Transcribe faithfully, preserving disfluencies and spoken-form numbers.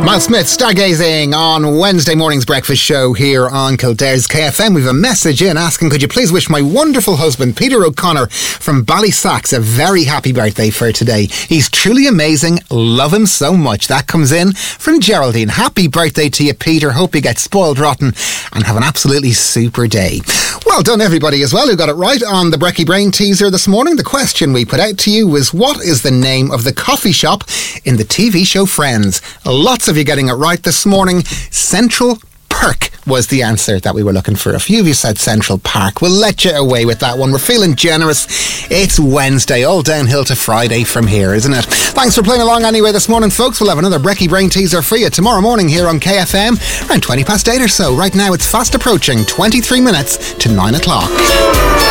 Miles Smith, stargazing on Wednesday morning's breakfast show here on Kildare's K F M. We've a message in asking, could you please wish my wonderful husband, Peter O'Connor from Ballysacks, a very happy birthday for today. He's truly amazing. Love him so much. That comes in from Geraldine. Happy birthday to you, Peter. Hope you get spoiled rotten and have an absolutely super day. Well done, everybody, as well, who got it right on the Brekkie Brain teaser this morning. The question we put out to you was, what is the name of the coffee shop in the T V show Friends? Lots of you getting it right this morning. Central Perk was the answer that we were looking for. A few of you said Central Park. We'll let you away with that one. We're feeling generous. It's Wednesday, all downhill to Friday from here, isn't it? Thanks for playing along anyway this morning, folks. We'll have another Brekkie Brain teaser for you tomorrow morning here on K F M around twenty past eight or so. Right now it's fast approaching twenty-three minutes to nine o'clock.